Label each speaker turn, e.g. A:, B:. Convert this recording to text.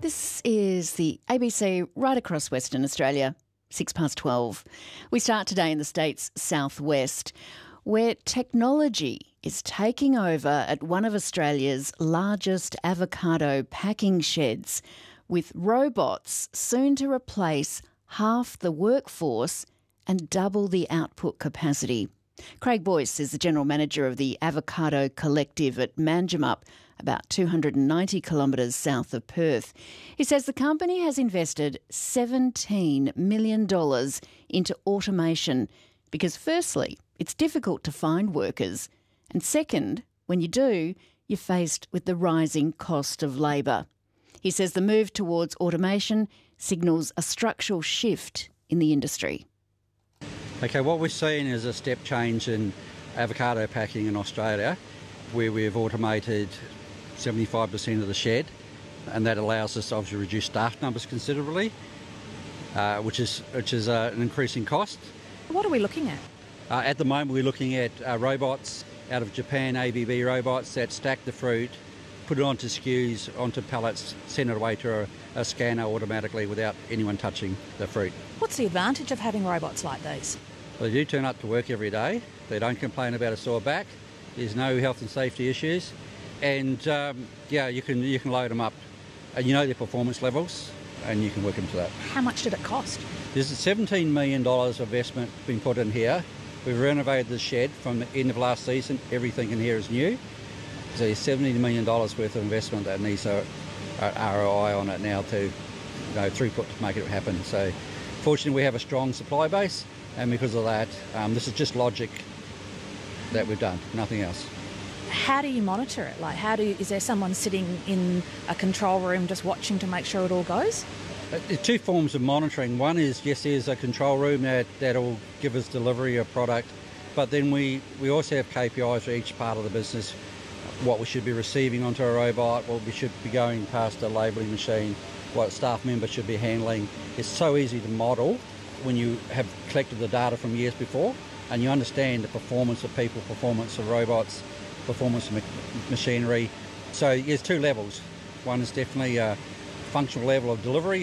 A: This is the ABC right across Western Australia, 12:06. We start today in the state's southwest, where technology is taking over at one of Australia's largest avocado packing sheds, with robots soon to replace half the workforce and double the output capacity. Craig Boyce is the General Manager of the Avocado Collective at Manjimup, about 290 kilometres south of Perth. He says the company has invested $17 million into automation because, firstly, it's difficult to find workers, and second, when you do, you're faced with the rising cost of labour. He says the move towards automation signals a structural shift in the industry.
B: Okay, what we're seeing is a step change in avocado packing in Australia, where we've automated 75% of the shed, and that allows us to obviously reduce staff numbers considerably, which is an increasing cost.
C: What are we looking at?
B: At the moment, we're looking at robots out of Japan, ABB robots that stack the fruit, put it onto skews, onto pallets, send it away to a scanner automatically without anyone touching the fruit.
C: What's the advantage of having robots like these?
B: Well, they do turn up to work every day. They don't complain about a sore back. There's no health and safety issues. And you can load them up. And you know their performance levels, and you can work them to that.
C: How much did it cost?
B: There's a $17 million investment being put in here. We've renovated the shed from the end of last season. Everything in here is new. So there's $70 million worth of investment that needs a ROI on it now to throughput to make it happen. So fortunately we have a strong supply base, and because of that, this is just logic that we've done, nothing else.
C: How do you monitor it? Is there someone sitting in a control room just watching to make sure it all goes?
B: There's two forms of monitoring. One is, yes, there's a control room that'll give us delivery of product, but then we also have KPIs for each part of the business, what we should be receiving onto a robot, what we should be going past a labelling machine, what staff members should be handling. It's so easy to model when you have collected the data from years before and you understand the performance of people, performance of robots, performance of machinery. So there's two levels. One is definitely a functional level of delivery,